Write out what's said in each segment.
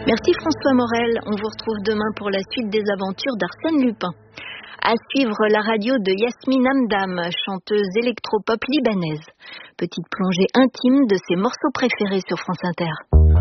Merci François Morel. On vous retrouve demain pour la suite des aventures d'Arsène Lupin. À suivre la radio de Yasmine Hamdam, chanteuse électropop libanaise. Petite plongée intime de ses morceaux préférés sur France Inter.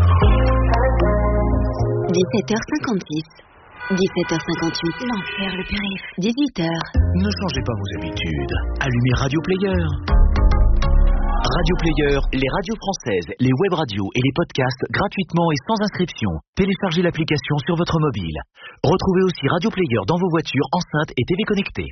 17h56. 17h58. L'enfer, le périph'. 18h. Ne changez pas vos habitudes. Allumez Radio Player. Radio Player, les radios françaises, les web radios et les podcasts gratuitement et sans inscription. Téléchargez l'application sur votre mobile. Retrouvez aussi Radio Player dans vos voitures, enceintes et TV connectées.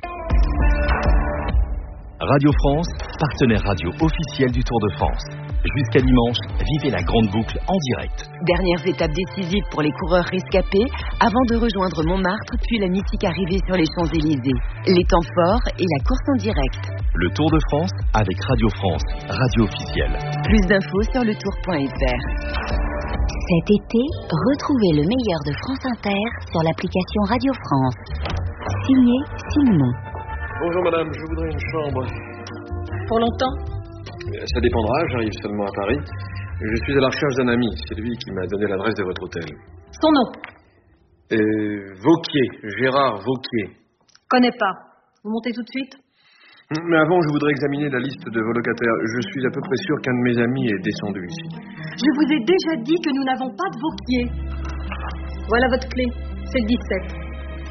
Radio France, partenaire radio officiel du Tour de France. Jusqu'à dimanche, vivez la grande boucle en direct. Dernières étapes décisives pour les coureurs rescapés avant de rejoindre Montmartre puis la mythique arrivée sur les Champs-Élysées. Les temps forts et la course en direct. Le Tour de France avec Radio France, radio officielle. Plus d'infos sur letour.fr. Cet été, retrouvez le meilleur de France Inter sur l'application Radio France. Signé Simon. Bonjour madame, je voudrais une chambre. Pour longtemps ? Ça dépendra, j'arrive seulement à Paris. Je suis à la recherche d'un ami, c'est lui qui m'a donné l'adresse de votre hôtel. Son nom ? Vauquier, Gérard Vauquier. Connais pas. Vous montez tout de suite ? Mais avant, je voudrais examiner la liste de vos locataires. Je suis à peu près sûr qu'un de mes amis est descendu ici. Je vous ai déjà dit que nous n'avons pas de Vauquier. Voilà votre clé, c'est le 17.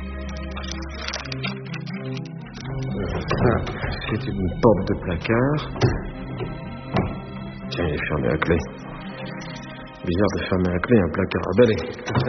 C'est une porte de placard. Tiens, il est fermé à clé. Bizarre de fermer à clé un placard. Ah ben allez,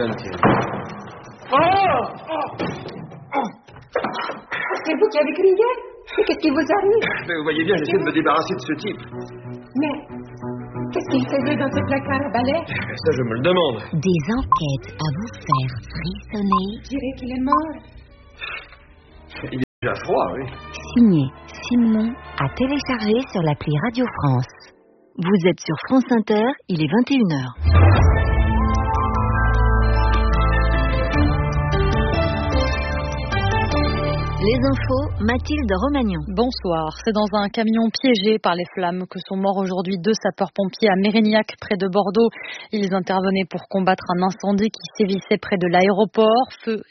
C'est vous qui avez crié ? Mais qu'est-ce qui vous arrive ? Mais vous voyez bien, j'essaie de me débarrasser de ce type. Mais qu'est-ce qu'il faisait dans ce placard à balai ? Ça, je me le demande. Des enquêtes à vous faire frissonner. Je dirais qu'il est mort. Il est déjà froid, oui. Signé Simon, à télécharger sur l'appli Radio France. Vous êtes sur France Inter, il est 21h. Les infos, Mathilde Romagnon. Bonsoir. C'est dans un camion piégé par les flammes que sont morts aujourd'hui 2 sapeurs-pompiers à Mérignac, près de Bordeaux. Ils intervenaient pour combattre un incendie qui sévissait près de l'aéroport.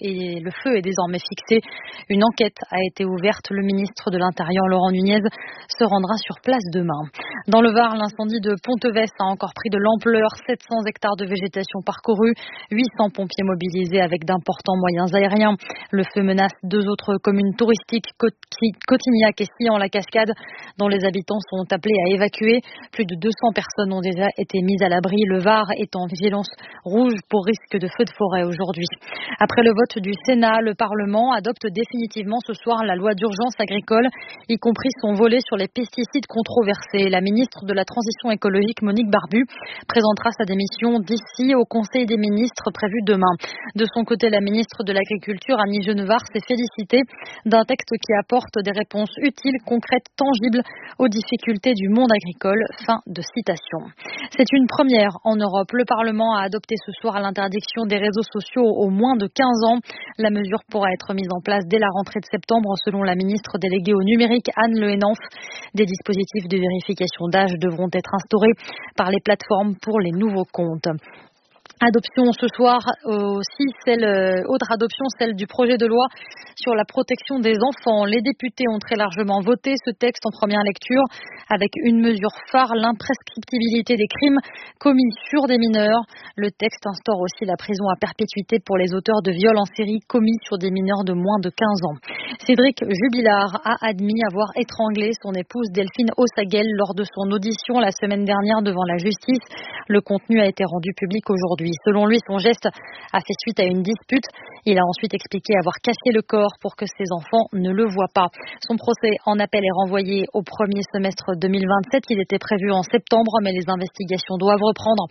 Le feu est désormais fixé. Une enquête a été ouverte. Le ministre de l'Intérieur, Laurent Nunez, se rendra sur place demain. Dans le Var, l'incendie de Pontevès a encore pris de l'ampleur. 700 hectares de végétation parcourus, 800 pompiers mobilisés avec d'importants moyens aériens. Le feu menace 2 autres communes touristiques, Cotignac et Sillans-la-Cascade, dont les habitants sont appelés à évacuer. Plus de 200 personnes ont déjà été mises à l'abri. Le Var est en vigilance rouge pour risque de feu de forêt aujourd'hui. Après le vote du Sénat, le Parlement adopte définitivement ce soir la loi d'urgence agricole, y compris son volet sur les pesticides controversés. La ministre de la Transition écologique, Monique Barbu, présentera sa démission d'ici au Conseil des ministres prévu demain. De son côté, la ministre de l'Agriculture, Annie Genevard, s'est félicitée d'un texte qui apporte des réponses utiles, concrètes, tangibles aux difficultés du monde agricole. Fin de citation. C'est une première en Europe. Le Parlement a adopté ce soir l'interdiction des réseaux sociaux aux moins de 15 ans. La mesure pourra être mise en place dès la rentrée de septembre, selon la ministre déléguée au numérique, Anne Le Henanff. Des dispositifs de vérification d'âge devront être instaurés par les plateformes pour les nouveaux comptes. Adoption ce soir aussi, autre adoption, celle du projet de loi sur la protection des enfants. Les députés ont très largement voté ce texte en première lecture avec une mesure phare, l'imprescriptibilité des crimes commis sur des mineurs. Le texte instaure aussi la prison à perpétuité pour les auteurs de viols en série commis sur des mineurs de moins de 15 ans. Cédric Jubilard a admis avoir étranglé son épouse Delphine Ossaguel lors de son audition la semaine dernière devant la justice. Le contenu a été rendu public aujourd'hui. Selon lui, son geste a fait suite à une dispute. Il a ensuite expliqué avoir caché le corps pour que ses enfants ne le voient pas. Son procès en appel est renvoyé au premier semestre 2027. Il était prévu en septembre, mais les investigations doivent reprendre.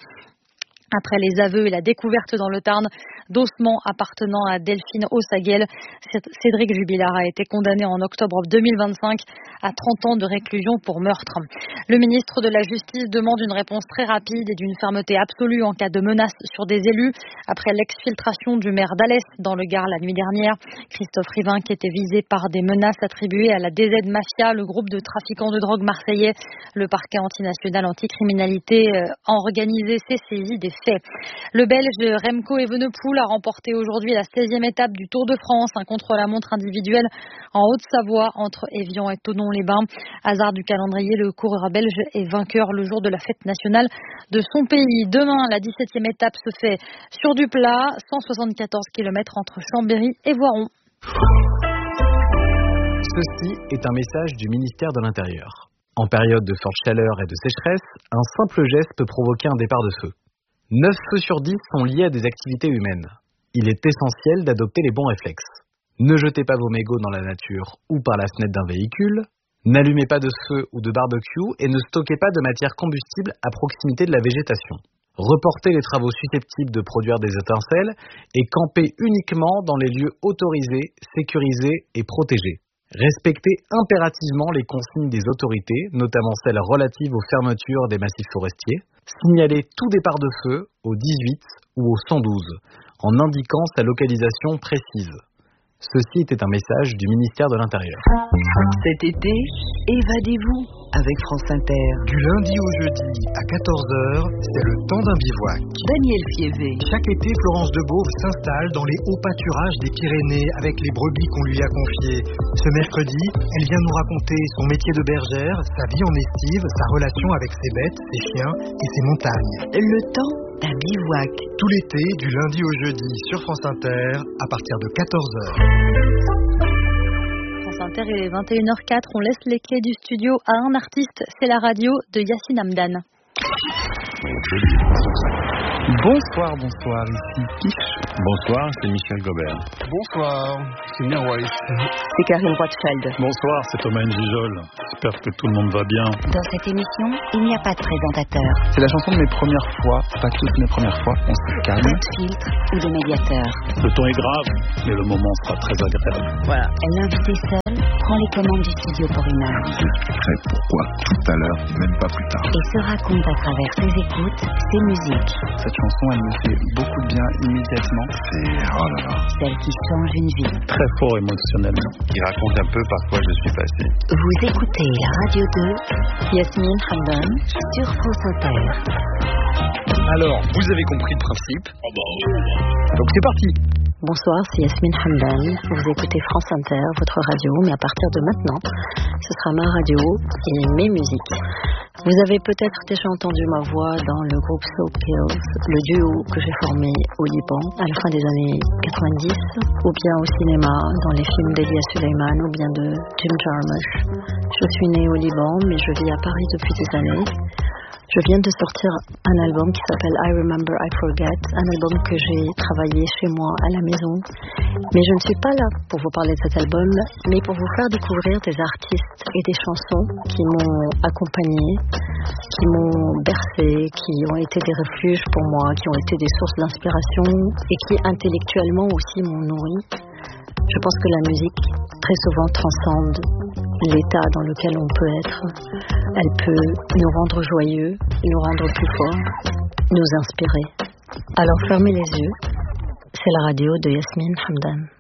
Après les aveux et la découverte dans le Tarn d'ossements appartenant à Delphine Ossaguel, Cédric Jubilard a été condamné en octobre 2025 à 30 ans de réclusion pour meurtre. Le ministre de la Justice demande une réponse très rapide et d'une fermeté absolue en cas de menace sur des élus. Après l'exfiltration du maire d'Alès dans le Gard la nuit dernière, Christophe Rivin, qui était visé par des menaces attribuées à la DZ Mafia, le groupe de trafiquants de drogue marseillais, le parquet antinational anticriminalité organisé s'est saisi des fait. Le Belge Remco Evenepoel a remporté aujourd'hui la 16e étape du Tour de France, un contre-la-montre individuel en Haute-Savoie entre Évian et Thonon-les-Bains. Hasard du calendrier, le coureur belge est vainqueur le jour de la fête nationale de son pays. Demain, la 17e étape se fait sur du plat, 174 km entre Chambéry et Voiron. Ceci est un message du ministère de l'Intérieur. En période de forte chaleur et de sécheresse, un simple geste peut provoquer un départ de feu. 9 feux sur 10 sont liés à des activités humaines. Il est essentiel d'adopter les bons réflexes. Ne jetez pas vos mégots dans la nature ou par la fenêtre d'un véhicule. N'allumez pas de feu ou de barbecue et ne stockez pas de matière combustible à proximité de la végétation. Reportez les travaux susceptibles de produire des étincelles et campez uniquement dans les lieux autorisés, sécurisés et protégés. Respectez impérativement les consignes des autorités, notamment celles relatives aux fermetures des massifs forestiers. Signalez tout départ de feu au 18 ou au 112, en indiquant sa localisation précise. Ceci était un message du ministère de l'Intérieur. Cet été, évadez-vous avec France Inter. Du lundi au jeudi à 14h, c'est le temps d'un bivouac. Daniel Fiévé. Chaque été, Florence Debauve s'installe dans les hauts pâturages des Pyrénées avec les brebis qu'on lui a confiées. Ce mercredi, elle vient nous raconter son métier de bergère, sa vie en estive, sa relation avec ses bêtes, ses chiens et ses montagnes. Le temps d'un bivouac. Tout l'été, du lundi au jeudi sur France Inter, à partir de 14h. France Inter, il est 21h04. On laisse les clés du studio à un artiste. C'est la radio de Yacine Hamdan. Bonsoir, ici Piche. Bonsoir, c'est Michel Gobert. Bonsoir, c'est Mirwais. C'est Karine Rothschild. Bonsoir, c'est Thomas Njijol. J'espère que tout le monde va bien. Dans cette émission, il n'y a pas de présentateur. C'est la chanson de mes premières fois, pas toutes mes premières fois, on se calme. Pas de filtre ou de médiateur. Le ton est grave, mais le moment sera très agréable. Voilà. L'invité seul prend les commandes du studio pour une heure. J'expliquerai pourquoi tout à l'heure, même pas plus tard. Et se raconte à travers ses écoutes, ses musiques. Cette chanson, elle me fait beaucoup de bien immédiatement. C'est, oh là là, Celle qui change une vie. Très fort émotionnellement. qui raconte un peu par quoi je suis passé. Vous écoutez la radio de Yasmine Hamdan sur France Inter. Alors, vous avez compris le principe. Donc c'est parti. Bonsoir, c'est Yasmine Hamdan. Vous écoutez France Inter, votre radio, mais à partir de maintenant, ce sera ma radio et mes musiques. Vous avez peut-être déjà entendu ma voix dans le groupe Soap Kills, le duo que j'ai formé au Liban à la fin des années 90, ou bien au cinéma, dans les films d'Elia Suleiman ou bien de Jim Jarmusch. Je suis née au Liban, mais je vis à Paris depuis des années. Je viens de sortir un album qui s'appelle I Remember, I Forget, un album que j'ai travaillé chez moi à la maison. Mais je ne suis pas là pour vous parler de cet album, mais pour vous faire découvrir des artistes et des chansons qui m'ont accompagnée, qui m'ont bercée, qui ont été des refuges pour moi, qui ont été des sources d'inspiration et qui intellectuellement aussi m'ont nourri. Je pense que la musique, très souvent, transcende l'état dans lequel on peut être. Elle peut nous rendre joyeux, nous rendre plus forts, nous inspirer. Alors fermez les yeux. C'est la radio de Yasmine Hamdan.